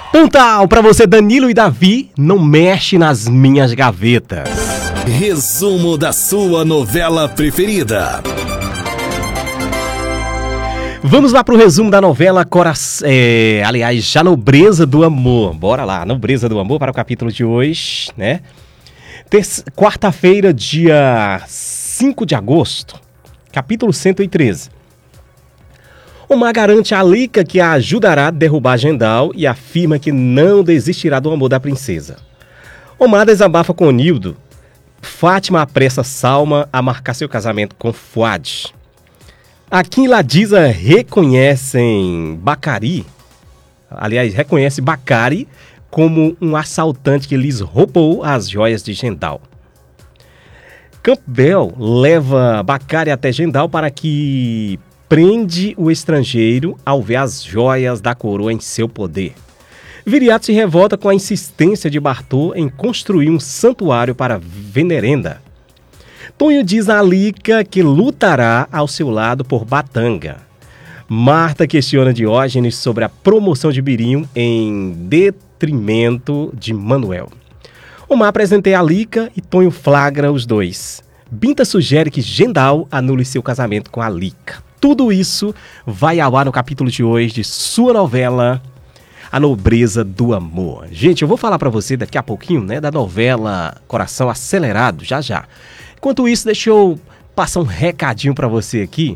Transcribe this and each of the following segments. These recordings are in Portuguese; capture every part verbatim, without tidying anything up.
Pontal pra você, Danilo e Davi, não mexe nas minhas gavetas. Resumo da sua novela preferida. Vamos lá pro resumo da novela Cora... É, aliás, A Nobreza do Amor. Bora lá, A Nobreza do Amor para o capítulo de hoje, né? Terça... Quarta-feira, dia cinco de agosto, capítulo cento e treze. Omar garante a Alika que a ajudará a derrubar Gendal e afirma que não desistirá do amor da princesa. Omar desabafa com Nildo. Fátima apressa Salma a marcar seu casamento com Fuad. Akin e Ladisa reconhecem Bacari, aliás, reconhece Bacari como um assaltante que lhes roubou as joias de Gendal. Campbell leva Bacari até Gendal para que prende o estrangeiro ao ver as joias da coroa em seu poder. Viriato se revolta com a insistência de Bartô em construir um santuário para Venerenda. Tonho diz a Alika que lutará ao seu lado por Batanga. Marta questiona Diógenes sobre a promoção de Birinho em detrimento de Manuel. Omar apresenta a Alika e Tonho flagra os dois. Binta sugere que Gendal anule seu casamento com a Alika. Tudo isso vai ao ar no capítulo de hoje de sua novela A Nobreza do Amor. Gente, eu vou falar pra você daqui a pouquinho, né, da novela Coração Acelerado, já já. Enquanto isso, deixa eu passar um recadinho pra você aqui.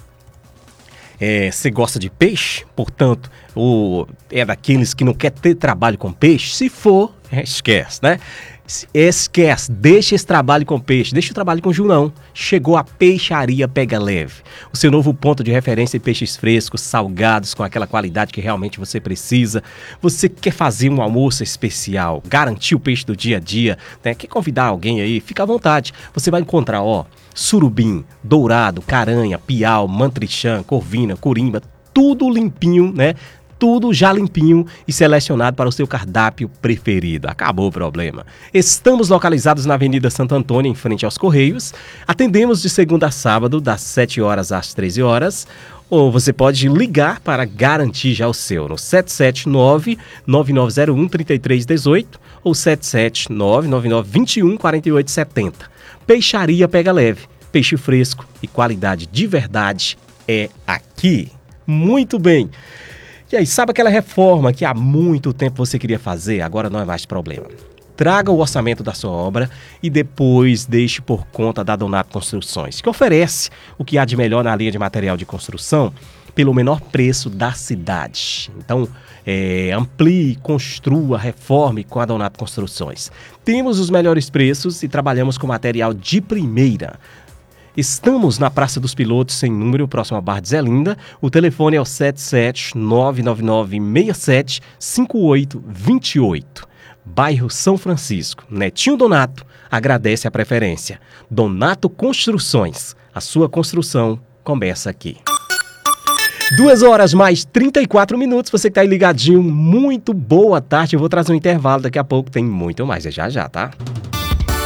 É, você gosta de peixe? Portanto, ou é daqueles que não quer ter trabalho com peixe? Se for, esquece, né? Esquece, deixa esse trabalho com peixe, deixa o trabalho com Junão. Chegou a Peixaria Pega Leve, o seu novo ponto de referência em peixes frescos, salgados, com aquela qualidade que realmente você precisa. Você quer fazer um almoço especial, garantir o peixe do dia a dia, né? Quer convidar alguém aí? Fica à vontade. Você vai encontrar, ó, surubim, dourado, caranha, piau, mantrichã, corvina, corimba, tudo limpinho, né? Tudo já limpinho e selecionado para o seu cardápio preferido. Acabou o problema. Estamos localizados na Avenida Santo Antônio, em frente aos Correios. Atendemos de segunda a sábado, das sete horas às treze horas. Ou você pode ligar para garantir já o seu no sete sete nove, nove nove zero um, três três um oito ou sete sete nove, nove nove dois um, quatro oito sete zero. Peixaria Pega Leve. Peixe fresco e qualidade de verdade é aqui. Muito bem. E aí, sabe aquela reforma que há muito tempo você queria fazer? Agora não é mais problema. Traga o orçamento da sua obra e depois deixe por conta da Donato Construções, que oferece o que há de melhor na linha de material de construção pelo menor preço da cidade. Então, é, amplie, construa, reforme com a Donato Construções. Temos os melhores preços e trabalhamos com material de primeira. Estamos na Praça dos Pilotos, sem número, próximo à Barra de Zelinda. O telefone é o sete sete nove nove nove seis sete cinco oito dois oito. Bairro São Francisco. Netinho Donato agradece a preferência. Donato Construções. A sua construção começa aqui. Duas horas mais trinta e quatro minutos. Você que tá aí ligadinho, muito boa tarde. Eu vou trazer um intervalo daqui a pouco. Tem muito mais, é já já, tá?